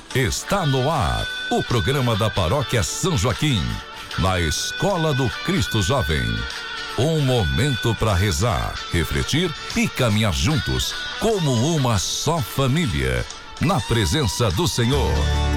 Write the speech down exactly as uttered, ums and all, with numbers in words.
Está no ar o programa da Paróquia São Joaquim, na Escola do Cristo Jovem. Um momento para rezar, refletir e caminhar juntos, como uma só família, na presença do Senhor.